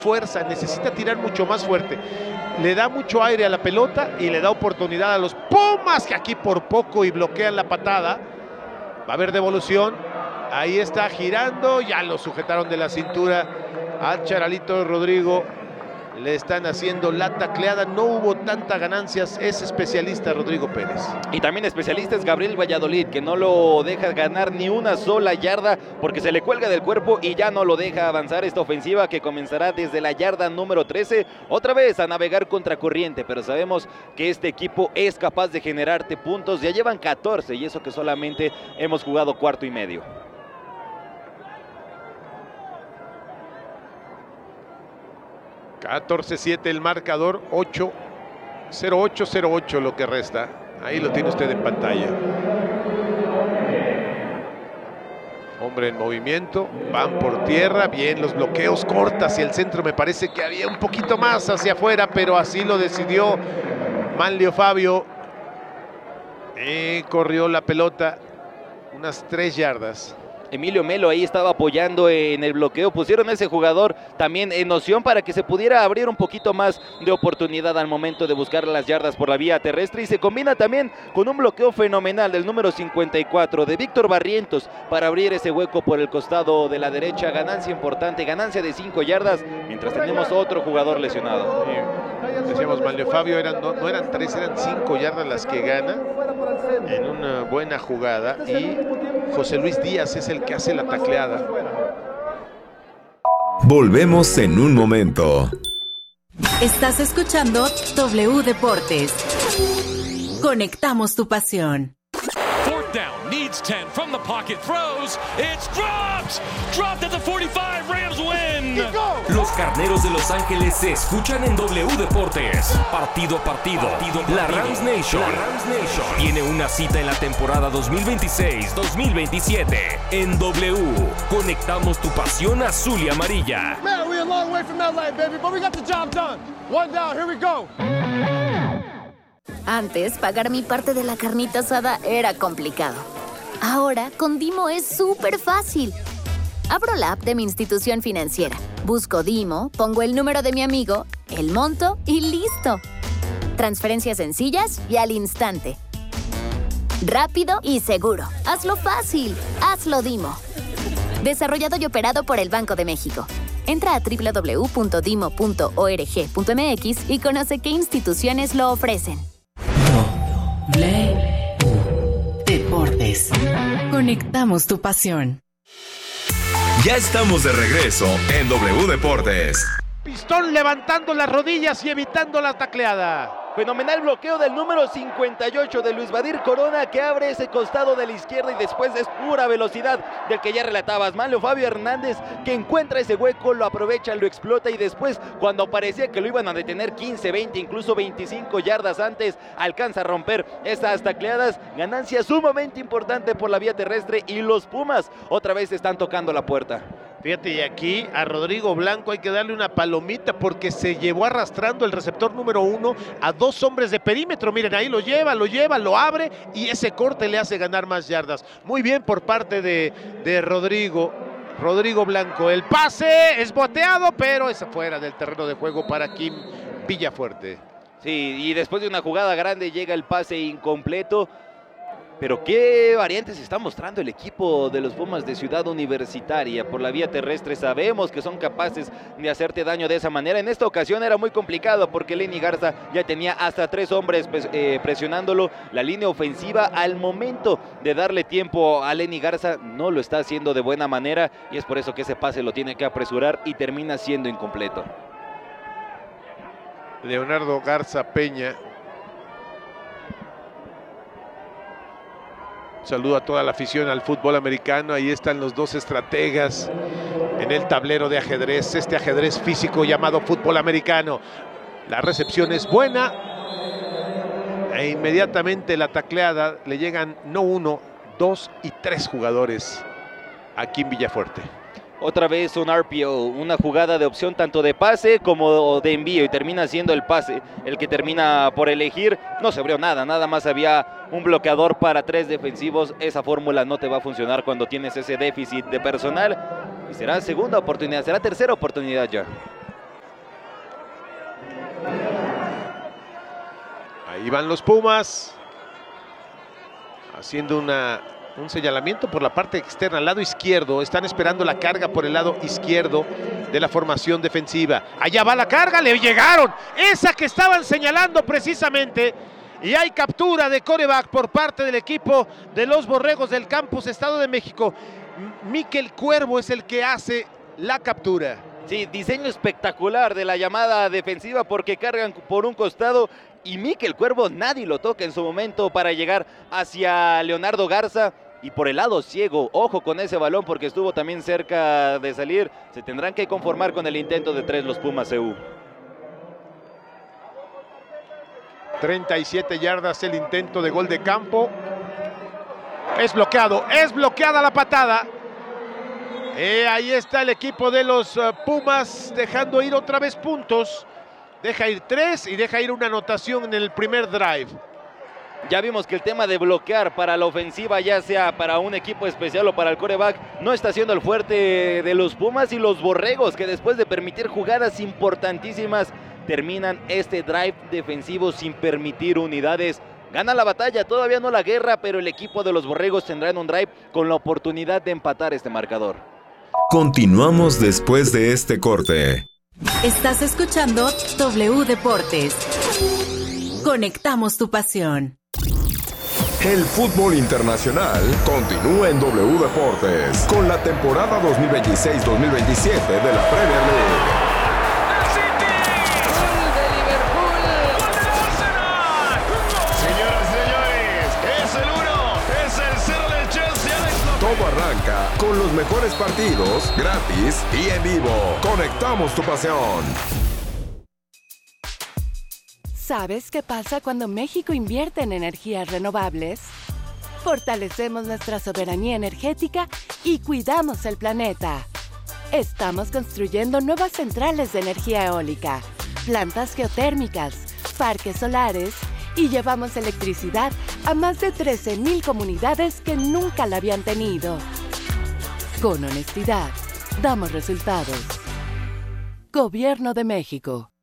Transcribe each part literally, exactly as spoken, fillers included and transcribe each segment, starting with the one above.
fuerza, necesita tirar mucho más fuerte. Le da mucho aire a la pelota y le da oportunidad a los Pumas, que aquí por poco y bloquean la patada. Va a haber devolución. Ahí está girando, ya lo sujetaron de la cintura al Charalito Rodrigo. Le están haciendo la tacleada, no hubo tanta ganancias, es especialista Rodrigo Pérez. Y también especialista es Gabriel Valladolid, que no lo deja ganar ni una sola yarda porque se le cuelga del cuerpo y ya no lo deja avanzar esta ofensiva que comenzará desde la yarda número trece, otra vez a navegar contra corriente, pero sabemos que este equipo es capaz de generarte puntos, ya llevan catorce y eso que solamente hemos jugado cuarto y medio. catorce siete el marcador, ocho cero ocho cero ocho lo que resta. Ahí lo tiene usted en pantalla. Hombre en movimiento, van por tierra, bien los bloqueos, corta hacia el centro, me parece que había un poquito más hacia afuera, pero así lo decidió Manlio Fabio. Y corrió la pelota unas tres yardas. Emilio Melo ahí estaba apoyando en el bloqueo, pusieron a ese jugador también en noción para que se pudiera abrir un poquito más de oportunidad al momento de buscar las yardas por la vía terrestre, y se combina también con un bloqueo fenomenal del número cincuenta y cuatro de Víctor Barrientos para abrir ese hueco por el costado de la derecha. Ganancia importante, ganancia de cinco yardas, mientras tenemos otro jugador lesionado. Sí, decíamos Manlio Fabio, eran, no, no eran tres, eran cinco yardas las que gana en una buena jugada, y José Luis Díaz es el que hace la tacleada. Volvemos en un momento. Estás escuchando W Deportes. Conectamos tu pasión. Fourth down, needs ten from the pocket, throws, it's dropped, dropped at the forty-five, Rams win. Los Carneros de Los Ángeles se escuchan en W Deportes. Partido a partido, partido, partido. La Rams Nation, la Rams Nation tiene una cita en la temporada dos mil veintiséis dos mil veintisiete. En W, conectamos tu pasión azul y amarilla. Man, we're a long way from L A, baby, but we got the job done. One down, here we go. Antes, pagar mi parte de la carnita asada era complicado. Ahora, con Dimo es súper fácil. Abro la app de mi institución financiera, busco Dimo, pongo el número de mi amigo, el monto y listo. Transferencias sencillas y al instante. Rápido y seguro. Hazlo fácil. Hazlo Dimo. Desarrollado y operado por el Banco de México. Entra a doble u doble u doble u punto dimo punto org punto m x y conoce qué instituciones lo ofrecen. W Deportes. Conectamos tu pasión. Ya estamos de regreso en W Deportes. Pistón levantando las rodillas y evitando la tacleada. Fenomenal bloqueo del número cincuenta y ocho de Luis Badir Corona, que abre ese costado de la izquierda y después es pura velocidad del que ya relatabas. Manlio Fabio Hernández, que encuentra ese hueco, lo aprovecha, lo explota, y después, cuando parecía que lo iban a detener quince, veinte, incluso veinticinco yardas antes, alcanza a romper estas tacleadas. Ganancia sumamente importante por la vía terrestre, y los Pumas otra vez están tocando la puerta. Fíjate, y aquí a Rodrigo Blanco hay que darle una palomita porque se llevó arrastrando el receptor número uno a dos hombres de perímetro. Miren, ahí lo lleva, lo lleva, lo abre, y ese corte le hace ganar más yardas. Muy bien por parte de, de Rodrigo. Rodrigo Blanco. El pase es boteado, pero es afuera del terreno de juego para Kim Villafuerte. Sí, y después de una jugada grande llega el pase incompleto. Pero qué variantes está mostrando el equipo de los Pumas de Ciudad Universitaria por la vía terrestre. Sabemos que son capaces de hacerte daño de esa manera. En esta ocasión era muy complicado porque Lenny Garza ya tenía hasta tres hombres eh, presionándolo. La línea ofensiva, al momento de darle tiempo a Lenny Garza, no lo está haciendo de buena manera, y es por eso que ese pase lo tiene que apresurar y termina siendo incompleto. Leonardo Garza Peña. Saludo a toda la afición al fútbol americano. Ahí están los dos estrategas en el tablero de ajedrez, este ajedrez físico llamado fútbol americano. La recepción es buena e inmediatamente la tacleada le llegan no uno, dos y tres jugadores aquí en Villafuerte. Otra vez un R P O, una jugada de opción tanto de pase como de envío, y termina siendo el pase el que termina por elegir. No se abrió nada, nada más había un bloqueador para tres defensivos. Esa fórmula no te va a funcionar cuando tienes ese déficit de personal, y será segunda oportunidad, será tercera oportunidad ya. Ahí van los Pumas. Haciendo una, un señalamiento por la parte externa, al lado izquierdo. Están esperando la carga por el lado izquierdo de la formación defensiva. Allá va la carga, le llegaron. Esa que estaban señalando precisamente. Y hay captura de quarterback por parte del equipo de los Borregos del Campus Estado de México. Mikel Cuervo es el que hace la captura. Sí, diseño espectacular de la llamada defensiva porque cargan por un costado y Mikel Cuervo nadie lo toca en su momento para llegar hacia Leonardo Garza. Y por el lado ciego, ojo con ese balón porque estuvo también cerca de salir. Se tendrán que conformar con el intento de tres los Pumas C U. treinta y siete yardas el intento de gol de campo. Es bloqueado, es bloqueada la patada. Eh, ahí está el equipo de los uh, Pumas dejando ir otra vez puntos. Deja ir tres y deja ir una anotación en el primer drive. Ya vimos que el tema de bloquear para la ofensiva, ya sea para un equipo especial o para el quarterback, no está siendo el fuerte de los Pumas y los Borregos, que después de permitir jugadas importantísimas, terminan este drive defensivo sin permitir unidades. Gana la batalla, todavía no la guerra, pero el equipo de los Borregos tendrá un drive con la oportunidad de empatar este marcador. Continuamos después de este corte. Estás escuchando W Deportes. Conectamos tu pasión. El fútbol internacional continúa en W Deportes con la temporada dos mil veintiséis dos mil veintisiete de la Premier League. Todo arranca con los mejores partidos, gratis y en vivo. Conectamos tu pasión. ¿Sabes qué pasa cuando México invierte en energías renovables? Fortalecemos nuestra soberanía energética y cuidamos el planeta. Estamos construyendo nuevas centrales de energía eólica, plantas geotérmicas, parques solares y llevamos electricidad a más de trece mil comunidades que nunca la habían tenido. Con honestidad, damos resultados. Gobierno de México.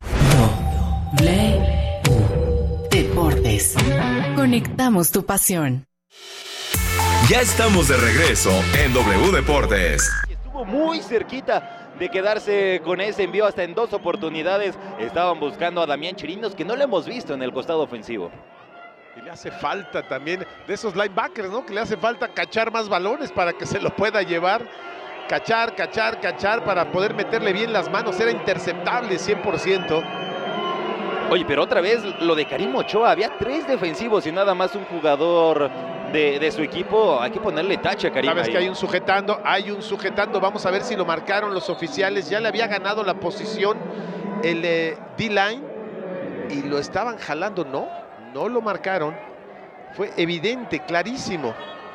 W Deportes. Conectamos tu pasión. Ya estamos de regreso en W Deportes. Estuvo muy cerquita de quedarse con ese envío, hasta en dos oportunidades estaban buscando a Damián Chirinos, que no lo hemos visto en el costado ofensivo. Y le hace falta también de esos linebackers, ¿no? Que le hace falta cachar más balones para que se lo pueda llevar. Cachar, cachar, cachar para poder meterle bien las manos. Era interceptable cien por ciento. Oye, pero otra vez lo de Karim Ochoa. Había tres defensivos y nada más un jugador de, de su equipo. Hay que ponerle tacha a Karim. Sabes ahí. que hay un sujetando, hay un sujetando. Vamos a ver si lo marcaron los oficiales. Ya le había ganado la posición el eh, D-line y lo estaban jalando. No, no lo marcaron. Fue evidente, clarísimo.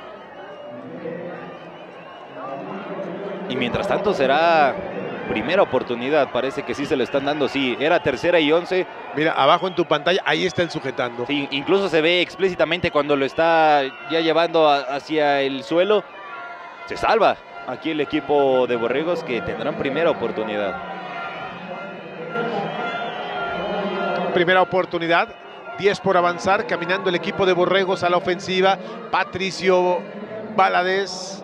Y mientras tanto será primera oportunidad. Parece que sí se lo están dando. Sí, era tercera y once. Mira, abajo en tu pantalla, ahí está el sujetando. Sí, incluso se ve explícitamente cuando lo está ya llevando a, hacia el suelo. Se salva aquí el equipo de Borregos, que tendrán primera oportunidad. Primera oportunidad. diez por avanzar, caminando el equipo de Borregos a la ofensiva. Patricio Valadez.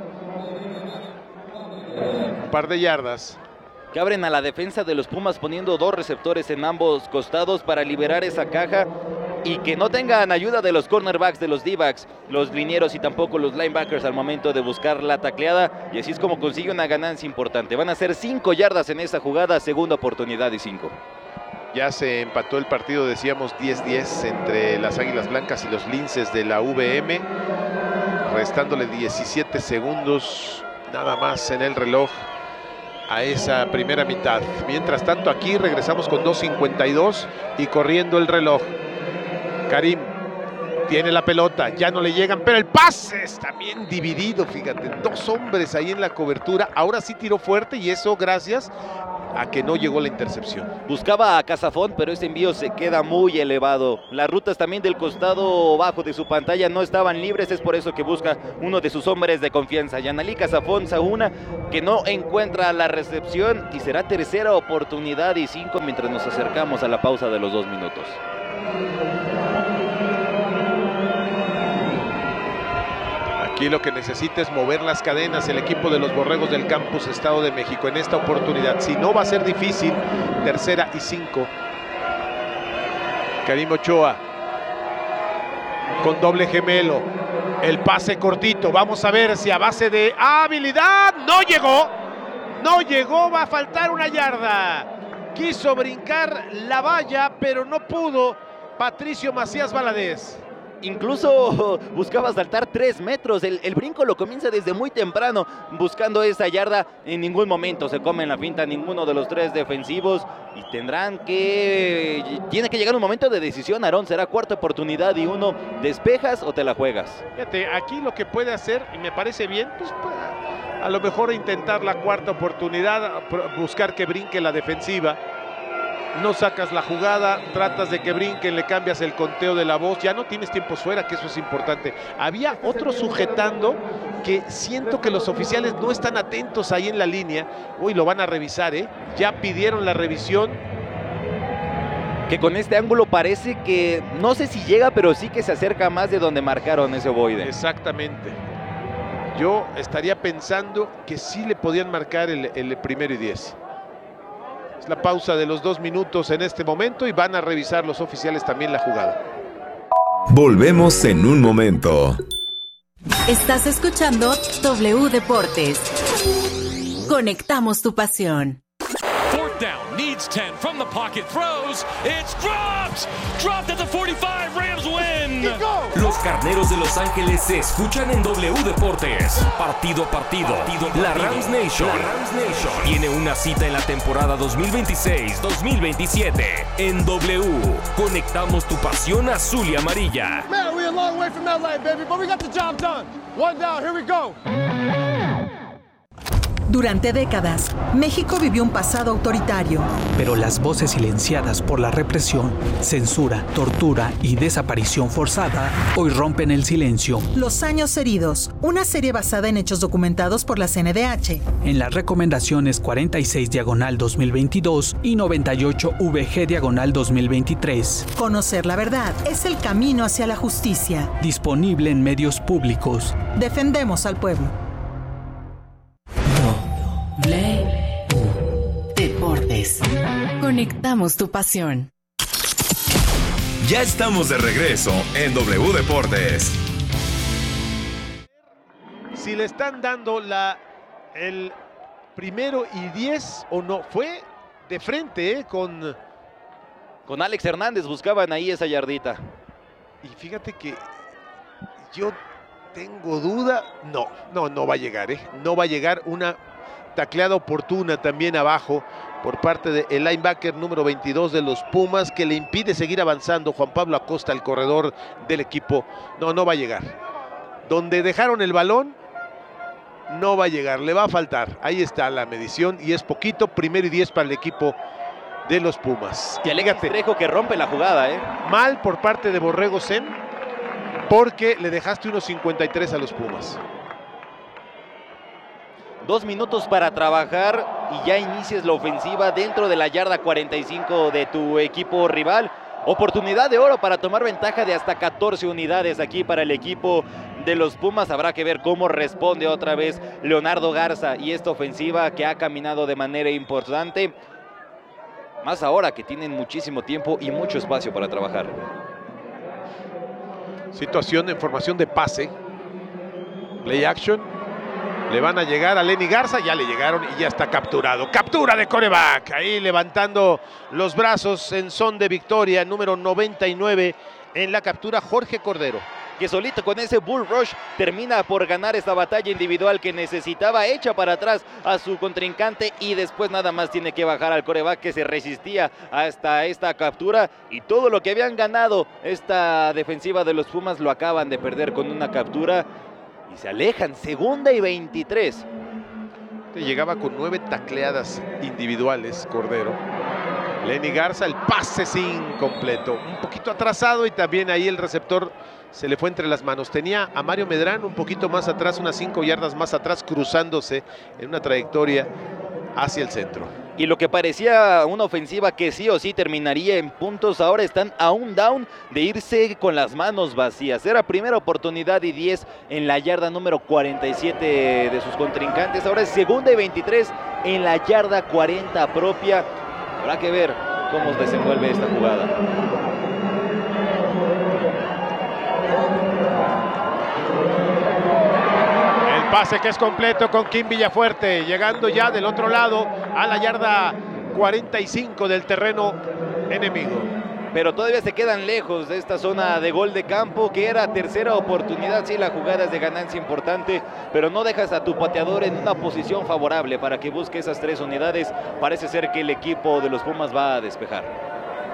Un par de yardas. Que abren a la defensa de los Pumas poniendo dos receptores en ambos costados para liberar esa caja y que no tengan ayuda de los cornerbacks, de los D-backs, los linieros y tampoco los linebackers al momento de buscar la tacleada, y así es como consigue una ganancia importante. Van a ser cinco yardas en esta jugada, segunda oportunidad y cinco. Ya se empató el partido, decíamos diez diez entre las Águilas Blancas y los Linces de la V M, restándole diecisiete segundos nada más en el reloj a esa primera mitad. Mientras tanto, aquí regresamos con dos cincuenta y dos y corriendo el reloj. Karim tiene la pelota, ya no le llegan, pero el pase está bien dividido, fíjate, dos hombres ahí en la cobertura. Ahora sí tiró fuerte y eso gracias a que no llegó la intercepción. Buscaba a Casafón, pero ese envío se queda muy elevado. Las rutas también del costado bajo de su pantalla no estaban libres, es por eso que busca uno de sus hombres de confianza. Yanalí Casafón Saúna, que no encuentra la recepción, y será tercera oportunidad y cinco mientras nos acercamos a la pausa de los dos minutos. Aquí lo que necesita es mover las cadenas el equipo de los Borregos del Campus Estado de México en esta oportunidad. Si no, va a ser difícil. Tercera y cinco. Karim Ochoa con doble gemelo. El pase cortito. Vamos a ver si a base de habilidad no llegó. No llegó, va a faltar una yarda. Quiso brincar la valla, pero no pudo Patricio Macías Valadez. Incluso buscaba saltar tres metros. El, el brinco lo comienza desde muy temprano, buscando esa yarda. En ningún momento se come en la finta ninguno de los tres defensivos. Y tendrán que... Tiene que llegar un momento de decisión, Aarón. Será cuarta oportunidad y uno. ¿Despejas o te la juegas? Fíjate, aquí lo que puede hacer, y me parece bien, pues a lo mejor intentar la cuarta oportunidad, buscar que brinque la defensiva. No sacas la jugada, tratas de que brinquen, le cambias el conteo de la voz, ya no tienes tiempos fuera, que eso es importante. Había otro sujetando que siento que los oficiales no están atentos ahí en la línea. Uy, lo van a revisar, ¿eh? Ya pidieron la revisión. Que con este ángulo parece que, no sé si llega, pero sí que se acerca más de donde marcaron ese ovoide. Exactamente. Yo estaría pensando que sí le podían marcar el, el primero y diez. Es la pausa de los dos minutos en este momento y van a revisar los oficiales también la jugada. Volvemos en un momento. Estás escuchando W Deportes. Conectamos tu pasión. Fourth down, needs ten from the pocket, throws, it's dropped! Dropped at the forty-five, Rams win! Los Carneros de Los Ángeles se escuchan en W Deportes. Partido a partido. partido, partido. La Rams Nation. La Rams Nation tiene una cita en la temporada dos mil veintiséis dos mil veintisiete. En W, conectamos tu pasión azul y amarilla. Man, we're a long way from L A, baby, but we got the job done. One down, here we go. Durante décadas, México vivió un pasado autoritario. Pero las voces silenciadas por la represión, censura, tortura y desaparición forzada hoy rompen el silencio. Los años heridos, una serie basada en hechos documentados por la C N D H. En las recomendaciones cuarenta y seis diagonal dos mil veintidós y noventa y ocho V G diagonal dos mil veintitrés. Conocer la verdad es el camino hacia la justicia. Disponible en medios públicos. Defendemos al pueblo. W Deportes. Conectamos tu pasión. Ya estamos de regreso en W Deportes. Si le están dando la el primero y diez o no, fue de frente, ¿eh? con con Alex Hernández buscaban ahí esa yardita. Y fíjate que yo tengo duda, no, no, no va a llegar, ¿eh? No va a llegar. Una tacleada oportuna también abajo por parte del linebacker número veintidós de los Pumas, que le impide seguir avanzando Juan Pablo Acosta, el corredor del equipo. No, no va a llegar. Donde dejaron el balón, no va a llegar, le va a faltar. Ahí está la medición y es poquito, primero y diez para el equipo de los Pumas. Y Alexis Trejo que rompe la jugada, ¿eh? Mal por parte de Borrego Zen, porque le dejaste unos cincuenta y tres a los Pumas. Dos minutos para trabajar y ya inicias la ofensiva dentro de la yarda cuarenta y cinco de tu equipo rival. Oportunidad de oro para tomar ventaja de hasta catorce unidades aquí para el equipo de los Pumas. Habrá que ver cómo responde otra vez Leonardo Garza y esta ofensiva que ha caminado de manera importante. Más ahora que tienen muchísimo tiempo y mucho espacio para trabajar. Situación en formación de pase. Play action. Le van a llegar a Lenny Garza, ya le llegaron y ya está capturado. Captura de quarterback, ahí levantando los brazos en son de victoria, número noventa y nueve en la captura, Jorge Cordero. Que solito con ese bull rush termina por ganar esta batalla individual que necesitaba, echa para atrás a su contrincante y después nada más tiene que bajar al quarterback que se resistía hasta esta captura, y todo lo que habían ganado esta defensiva de los Pumas lo acaban de perder con una captura. Y se alejan, segunda y veintitrés. Llegaba con nueve tacleadas individuales, Cordero. Lenny Garza, el pase sin completo. Un poquito atrasado y también ahí el receptor se le fue entre las manos. Tenía a Mario Medrán un poquito más atrás, unas cinco yardas más atrás, cruzándose en una trayectoria hacia el centro. Y lo que parecía una ofensiva que sí o sí terminaría en puntos, ahora están a un down de irse con las manos vacías. Era primera oportunidad y diez en la yarda número cuarenta y siete de sus contrincantes. Ahora es segunda y veintitrés en la yarda cuarenta propia. Habrá que ver cómo se desenvuelve esta jugada. Pase que es completo con Kim Villafuerte, llegando ya del otro lado a la yarda cuarenta y cinco del terreno enemigo. Pero todavía se quedan lejos de esta zona de gol de campo, que era tercera oportunidad. Sí, la jugada es de ganancia importante, pero no dejas a tu pateador en una posición favorable para que busque esas tres unidades. Parece ser que el equipo de los Pumas va a despejar.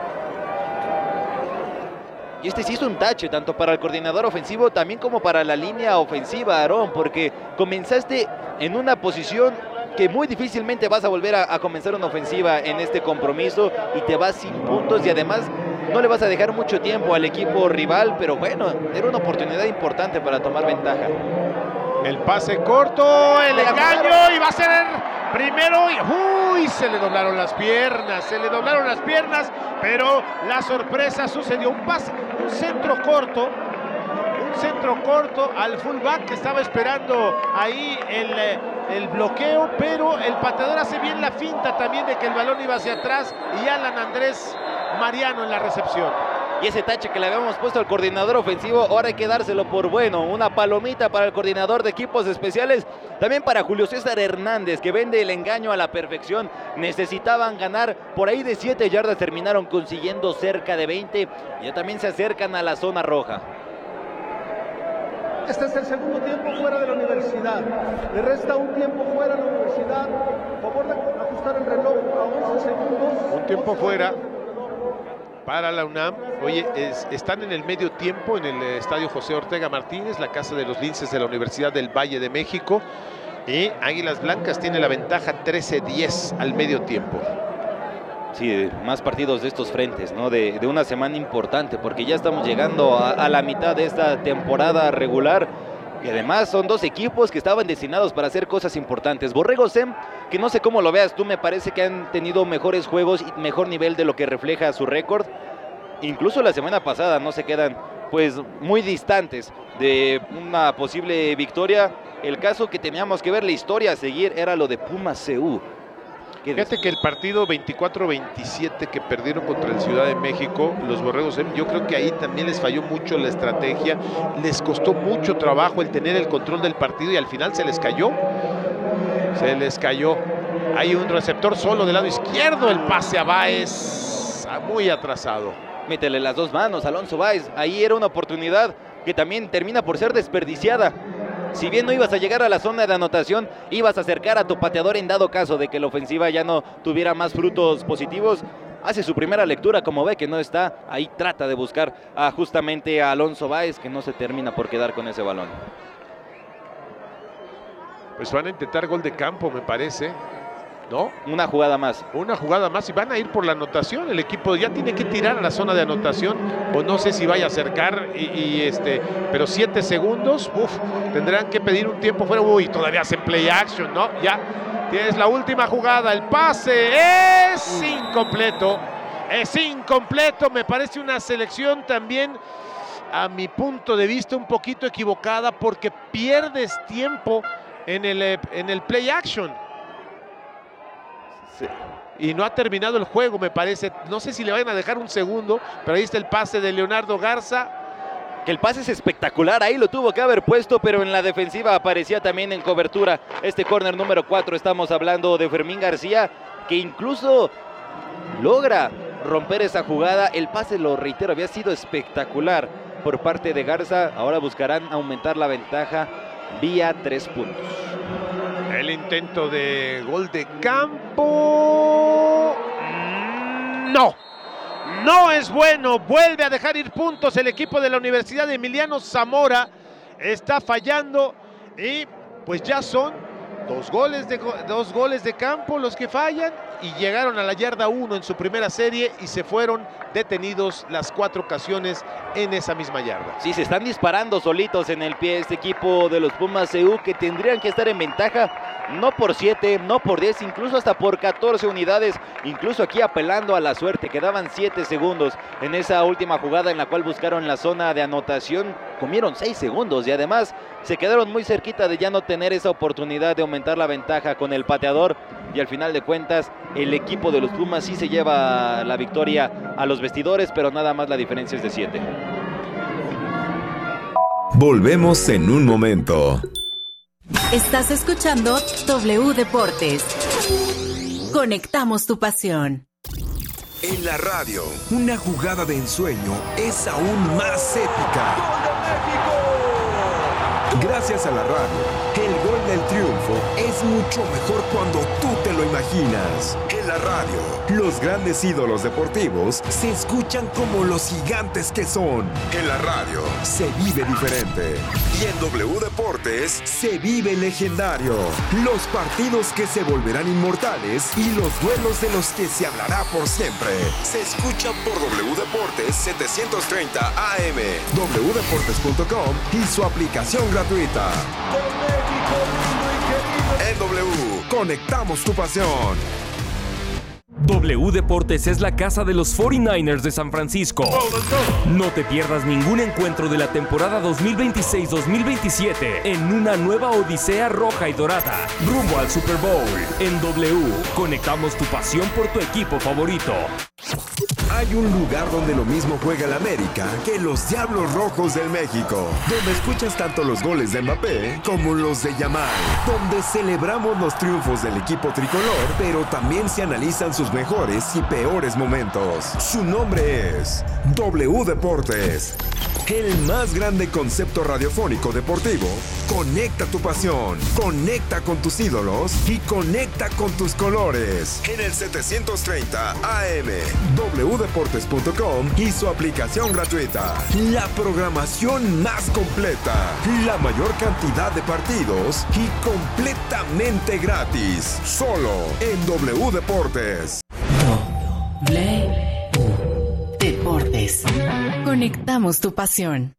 Y este sí es un tache, tanto para el coordinador ofensivo también como para la línea ofensiva, Aarón, porque comenzaste en una posición que muy difícilmente vas a volver a, a comenzar una ofensiva en este compromiso y te vas sin puntos y además no le vas a dejar mucho tiempo al equipo rival, pero bueno, era una oportunidad importante para tomar ventaja. El pase corto, el engaño y va a ser el primero. Y, uy, se le doblaron las piernas, se le doblaron las piernas, pero la sorpresa sucedió. Un pase, un centro corto, un centro corto al fullback que estaba esperando ahí el, el bloqueo, pero el pateador hace bien la finta también de que el balón iba hacia atrás y Alan Andrés Mariano en la recepción. Y ese tache que le habíamos puesto al coordinador ofensivo, ahora hay que dárselo por bueno. Una palomita para el coordinador de equipos especiales. También para Julio César Hernández, que vende el engaño a la perfección. Necesitaban ganar por ahí de siete yardas, terminaron consiguiendo cerca de veinte. Y ya también se acercan a la zona roja. Este es el segundo tiempo fuera de la universidad. Le resta un tiempo fuera de la universidad. Por favor de ajustar el reloj a once segundos. Un tiempo fuera para la UNAM. Oye, es, están en el medio tiempo en el estadio José Ortega Martínez, la casa de los linces de la Universidad del Valle de México. Y Águilas Blancas tiene la ventaja trece diez al medio tiempo. Sí, más partidos de estos frentes, ¿no? De, de una semana importante, porque ya estamos llegando a, a la mitad de esta temporada regular. Y además son dos equipos que estaban destinados para hacer cosas importantes. Borrego Sem, que no sé cómo lo veas tú, me parece que han tenido mejores juegos y mejor nivel de lo que refleja su récord. Incluso la semana pasada no se quedan pues muy distantes de una posible victoria. El caso que teníamos que ver la historia a seguir era lo de Pumas C U. Fíjate que el partido veinticuatro veintisiete que perdieron contra el Ciudad de México, los Borregos, yo creo que ahí también les falló mucho la estrategia, les costó mucho trabajo el tener el control del partido y al final se les cayó, se les cayó. Hay un receptor solo del lado izquierdo, el pase a Báez, muy atrasado. Métele las dos manos, Alonso Báez, ahí era una oportunidad que también termina por ser desperdiciada. Si bien no ibas a llegar a la zona de anotación, ibas a acercar a tu pateador en dado caso de que la ofensiva ya no tuviera más frutos positivos. Hace su primera lectura, como ve que no está, ahí trata de buscar a justamente a Alonso Báez, que no se termina por quedar con ese balón. Pues van a intentar gol de campo, me parece, ¿no? Una jugada más. Una jugada más y van a ir por la anotación. El equipo ya tiene que tirar a la zona de anotación, o no sé si vaya a acercar, y, y este, pero siete segundos, uf, tendrán que pedir un tiempo fuera. Uy, todavía hacen play action, ¿no? Ya tienes la última jugada, el pase es incompleto, es incompleto, me parece una selección también, a mi punto de vista, un poquito equivocada, porque pierdes tiempo en el, en el play action. Sí. Y no ha terminado el juego, me parece. No sé si le van a dejar un segundo, pero ahí está el pase de Leonardo Garza. Que el pase es espectacular, ahí lo tuvo que haber puesto, pero en la defensiva aparecía también en cobertura este córner número cuatro. Estamos hablando de Fermín García, que incluso logra romper esa jugada. El pase, lo reitero, había sido espectacular por parte de Garza. Ahora buscarán aumentar la ventaja vía tres puntos. El intento de gol de campo. No. No es bueno. Vuelve a dejar ir puntos el equipo de la Universidad de Emiliano Zamora. Está fallando. Y pues ya son dos goles de, dos goles de campo los que fallan. Y llegaron a la yarda uno en su primera serie. Y se fueron detenidos las cuatro ocasiones en esa misma yarda. Sí, se están disparando solitos en el pie este equipo de los Pumas C U, que tendrían que estar en ventaja no por siete, no por diez, incluso hasta por catorce unidades, incluso aquí apelando a la suerte. Quedaban siete segundos en esa última jugada en la cual buscaron la zona de anotación, comieron seis segundos y además se quedaron muy cerquita de ya no tener esa oportunidad de aumentar la ventaja con el pateador, y al final de cuentas el equipo de los Pumas sí se lleva la victoria a los vestidores, pero nada más la diferencia es de siete. Volvemos en un momento. Estás escuchando W Deportes. Conectamos tu pasión. En la radio, una jugada de ensueño es aún más épica. Gracias a la radio, el gol del triunfo es mucho mejor cuando tú te lo imaginas. En la radio, los grandes ídolos deportivos se escuchan como los gigantes que son. En la radio, se vive diferente. Y en W Deportes, se vive legendario. Los partidos que se volverán inmortales y los duelos de los que se hablará por siempre. Se escuchan por W Deportes setecientos treinta A M, w deportes punto com y su aplicación gratuita. En W, conectamos tu pasión. W Deportes es la casa de los cuarenta y nueve ers de San Francisco. No te pierdas ningún encuentro de la temporada dos mil veintiséis dos mil veintisiete en una nueva odisea roja y dorada, rumbo al Super Bowl. En W, conectamos tu pasión por tu equipo favorito. Hay un lugar donde lo mismo juega el América que los Diablos Rojos del México, donde escuchas tanto los goles de Mbappé como los de Yamal, donde celebramos los triunfos del equipo tricolor, pero también se analizan sus mejores y peores momentos. Su nombre es W Deportes. El más grande concepto radiofónico deportivo. Conecta tu pasión, conecta con tus ídolos y conecta con tus colores. En el setecientos treinta A M, w deportes punto com y su aplicación gratuita. La programación más completa, la mayor cantidad de partidos y completamente gratis. Solo en W Deportes. W Deportes. Conectamos tu pasión.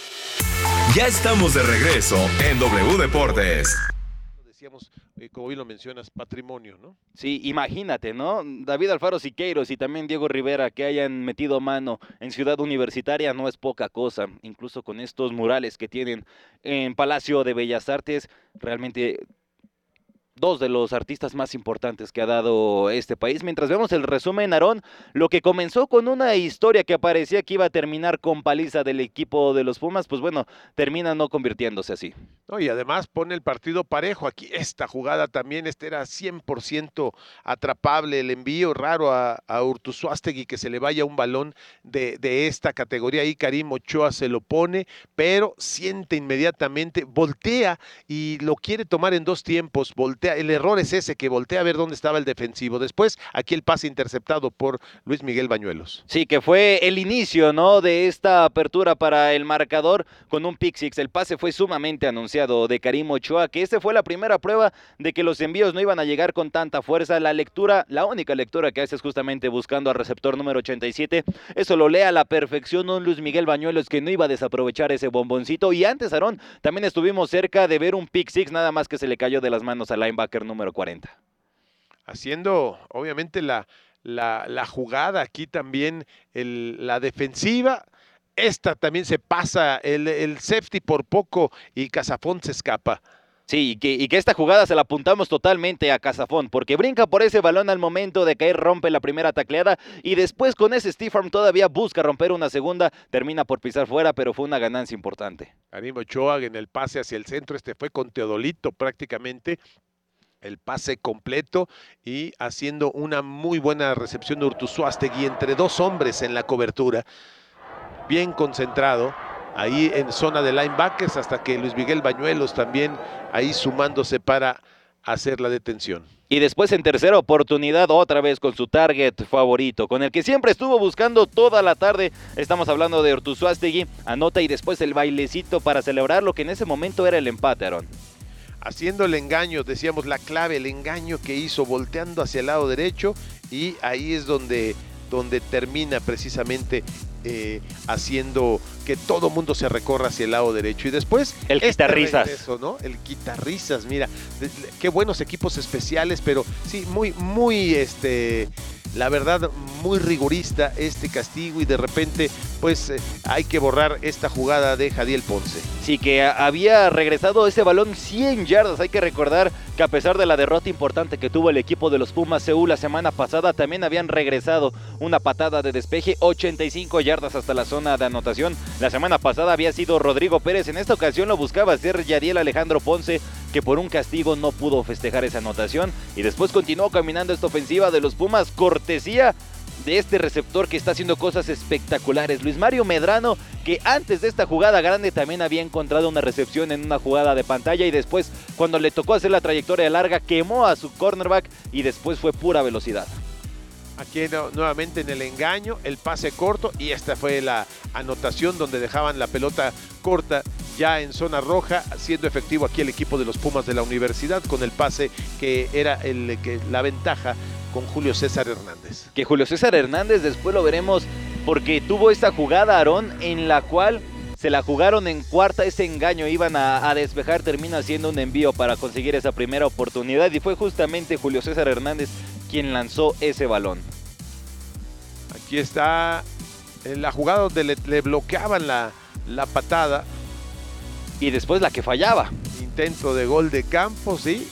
Ya estamos de regreso en W Deportes. Decíamos, eh, como bien lo mencionas, patrimonio, ¿no? Sí, imagínate, ¿no? David Alfaro Siqueiros y también Diego Rivera que hayan metido mano en Ciudad Universitaria no es poca cosa. Incluso con estos murales que tienen en Palacio de Bellas Artes, realmente dos de los artistas más importantes que ha dado este país. Mientras vemos el resumen, Aarón, lo que comenzó con una historia que parecía que iba a terminar con paliza del equipo de los Pumas, pues bueno, termina no convirtiéndose así. No, y además pone el partido parejo. Aquí esta jugada también, este era cien por ciento atrapable, el envío raro a, a Urtuzuastegui, que se le vaya un balón de, de esta categoría, ahí Karim Ochoa se lo pone, pero siente inmediatamente, voltea y lo quiere tomar en dos tiempos, voltea. El error es ese, que voltea a ver dónde estaba el defensivo. Después, aquí el pase interceptado por Luis Miguel Bañuelos. Sí, que fue el inicio, ¿no?, de esta apertura para el marcador con un pick six. El pase fue sumamente anunciado de Karim Ochoa, que esta fue la primera prueba de que los envíos no iban a llegar con tanta fuerza. La lectura, la única lectura que haces justamente buscando al receptor número ochenta y siete, eso lo lee a la perfección un Luis Miguel Bañuelos que no iba a desaprovechar ese bomboncito. Y antes, Aarón, también estuvimos cerca de ver un pick six, nada más que se le cayó de las manos al linebacker número cuarenta. Haciendo, obviamente, la, la, la jugada aquí también, el, la defensiva, esta también se pasa, el, el safety por poco y Casafón se escapa. Sí, y que, y que esta jugada se la apuntamos totalmente a Casafón, porque brinca por ese balón al momento de caer, rompe la primera tacleada y después con ese stiff arm todavía busca romper una segunda, termina por pisar fuera, pero fue una ganancia importante. Karim Ochoa en el pase hacia el centro, este fue con Teodolito prácticamente, el pase completo y haciendo una muy buena recepción de Urtuzuastegui entre dos hombres en la cobertura, bien concentrado ahí en zona de linebackers, hasta que Luis Miguel Bañuelos también ahí sumándose para hacer la detención. Y después en tercera oportunidad otra vez con su target favorito, con el que siempre estuvo buscando toda la tarde. Estamos hablando de Urtuzuastegui, anota y después el bailecito para celebrar lo que en ese momento era el empate, Aarón. Haciendo el engaño, decíamos la clave, el engaño que hizo volteando hacia el lado derecho, y ahí es donde donde termina precisamente eh, haciendo que todo mundo se recorra hacia el lado derecho. Y después el este quitarrisas, regreso, ¿no? El quitarrisas, mira, de, de, qué buenos equipos especiales, pero sí, muy, muy, este, la verdad, muy rigorista este castigo, y de repente, pues, eh, hay que borrar esta jugada de Jadiel Ponce. Sí, que había regresado ese balón cien yardas. Hay que recordar que a pesar de la derrota importante que tuvo el equipo de los Pumas Seúl la semana pasada, también habían regresado una patada de despeje, ochenta y cinco yardas hasta la zona de anotación. La semana pasada había sido Rodrigo Pérez, en esta ocasión lo buscaba hacer Yadiel Alejandro Ponce, que por un castigo no pudo festejar esa anotación, y después continuó caminando esta ofensiva de los Pumas, cortesía de este receptor que está haciendo cosas espectaculares, Luis Mario Medrano, que antes de esta jugada grande también había encontrado una recepción en una jugada de pantalla, y después, cuando le tocó hacer la trayectoria larga, quemó a su cornerback y después fue pura velocidad. Aquí no, nuevamente en el engaño, el pase corto, y esta fue la anotación donde dejaban la pelota corta ya en zona roja, siendo efectivo aquí el equipo de los Pumas de la Universidad con el pase que era el, que, la ventaja con Julio César Hernández. Que Julio César Hernández después lo veremos, porque tuvo esta jugada, Aarón, en la cual se la jugaron en cuarta, ese engaño, iban a, a despejar, termina haciendo un envío para conseguir esa primera oportunidad, y fue justamente Julio César Hernández quien lanzó ese balón. Aquí está en la jugada donde le, le bloqueaban la, la patada. Y después la que fallaba. Intento de gol de campo, sí.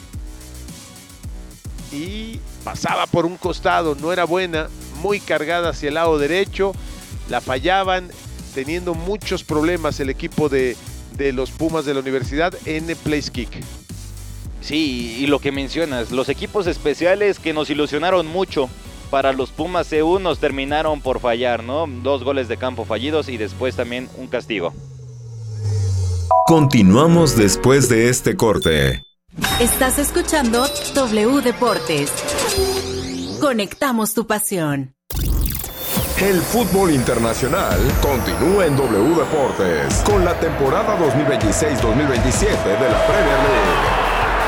Y pasaba por un costado, no era buena, muy cargada hacia el lado derecho. La fallaban, teniendo muchos problemas el equipo de, de los Pumas de la Universidad en el place kick. Sí, y lo que mencionas, los equipos especiales que nos ilusionaron mucho para los Pumas C uno nos terminaron por fallar, ¿no? Dos goles de campo fallidos y después también un castigo. Continuamos después de este corte. Estás escuchando W Deportes. Conectamos tu pasión. El fútbol internacional continúa en W Deportes con la temporada dos mil veintiséis dos mil veintisiete de la Premier League.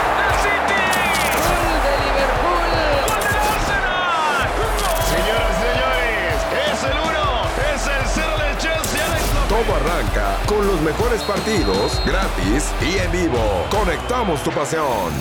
Todo arranca con los mejores partidos, gratis y en vivo. Conectamos tu pasión.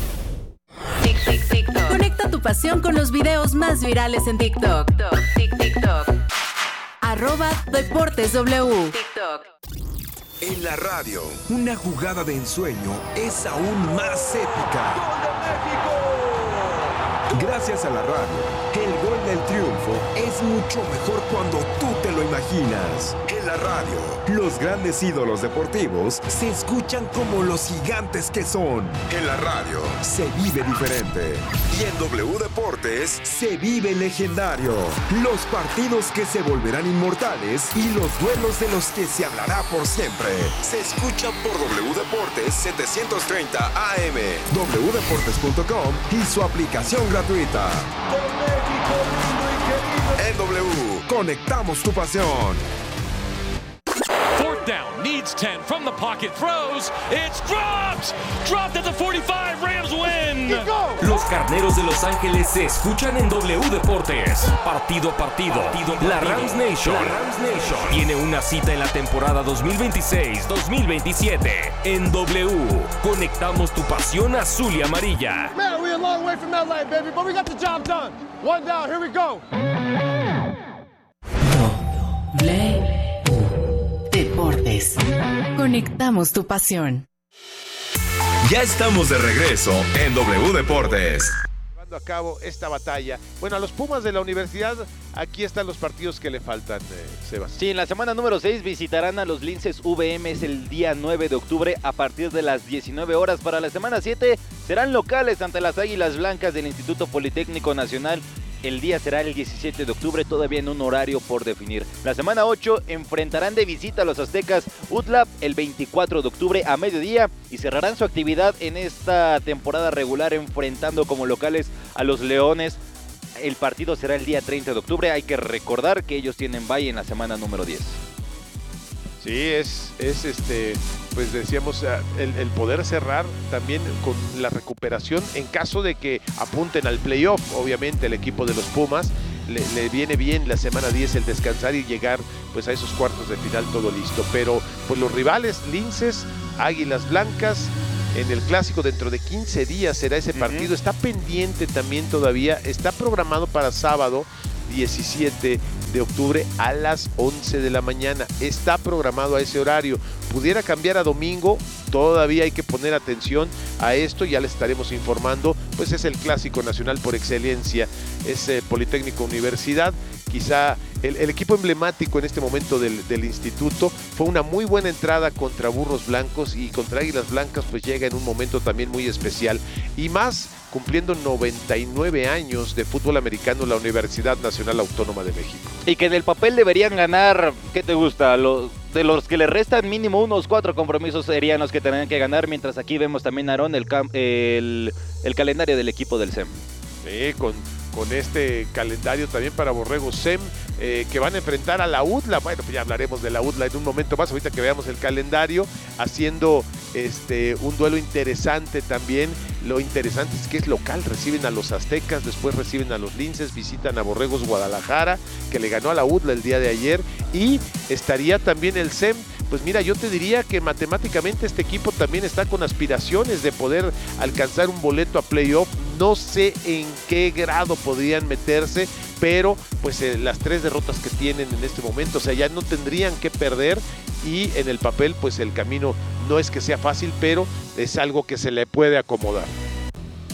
Conecta tu pasión con los videos más virales en TikTok. TikTok. Arroba Deportes W. TikTok. En la radio, una jugada de ensueño es aún más épica. ¡Gol de México! Gracias a la radio, el gol del triunfo es mucho mejor cuando tú te lo imaginas. En la radio, los grandes ídolos deportivos se escuchan como los gigantes que son. En la radio, se vive diferente. Y en W Deportes, se vive legendario. Los partidos que se volverán inmortales y los duelos de los que se hablará por siempre. Se escuchan por W Deportes setecientos treinta A M, w deportes punto com y su aplicación gratuita. En W, conectamos tu pasión. Fourth down, needs ten from the pocket, throws, it's dropped! Dropped at the forty-five, Rams win! Los Carneros de Los Ángeles se escuchan en W Deportes. Partido a partido, la Rams Nation tiene una cita en la temporada dos mil veintiséis dos mil veintisiete. En W, conectamos tu pasión azul y amarilla. Man, we're a long way from L A, baby, but we got the job done. One down, here we go. W Deportes. Conectamos tu pasión. Ya estamos de regreso en W Deportes. Llevando a cabo esta batalla. Bueno, a los Pumas de la Universidad, aquí están los partidos que le faltan, eh, Sebas. Sí, en la semana número seis visitarán a los Linces V M el día nueve de octubre a partir de las diecinueve horas. Para la semana siete serán locales ante las Águilas Blancas del Instituto Politécnico Nacional. El día será el diecisiete de octubre, todavía en un horario por definir. La semana ocho enfrentarán de visita a los Aztecas U T L A P el veinticuatro de octubre a mediodía y cerrarán su actividad en esta temporada regular enfrentando como locales a los Leones. El partido será el día treinta de octubre. Hay que recordar que ellos tienen bye en la semana número diez. Sí, es, es este, pues decíamos, el, el poder cerrar también con la recuperación en caso de que apunten al playoff, obviamente el equipo de los Pumas, le, le viene bien la semana diez el descansar y llegar pues a esos cuartos de final todo listo. Pero pues los rivales, Linces, Águilas Blancas, en el clásico dentro de quince días será ese partido. Uh-huh. Está pendiente también todavía, está programado para sábado diecisiete de octubre a las once de la mañana. Está programado a ese horario. Pudiera cambiar a domingo, todavía hay que poner atención a esto, ya les estaremos informando. Pues es el clásico nacional por excelencia, es eh, Politécnico Universidad. Quizá el, el equipo emblemático en este momento del, del instituto. Fue una muy buena entrada contra Burros Blancos, y contra Águilas Blancas pues llega en un momento también muy especial, y más cumpliendo noventa y nueve años de fútbol americano la Universidad Nacional Autónoma de México. Y que en el papel deberían ganar, ¿qué te gusta? Los, de los que le restan mínimo unos cuatro compromisos serían los que tendrían que ganar, mientras aquí vemos también, Aarón, el, el, el calendario del equipo del S E M. Sí, con, con este calendario también para Borregos S E M, eh, que van a enfrentar a la U D L A. Bueno, pues ya hablaremos de la U D L A en un momento más, ahorita que veamos el calendario, haciendo este, un duelo interesante también. Lo interesante es que es local, reciben a los Aztecas, después reciben a los Linces, visitan a Borregos Guadalajara, que le ganó a la U D L A el día de ayer, y estaría también el S E M. Pues mira, yo te diría que matemáticamente este equipo también está con aspiraciones de poder alcanzar un boleto a playoff. No sé en qué grado podrían meterse, pero pues eh, las tres derrotas que tienen en este momento, o sea, ya no tendrían que perder, y en el papel pues el camino no es que sea fácil, pero es algo que se le puede acomodar.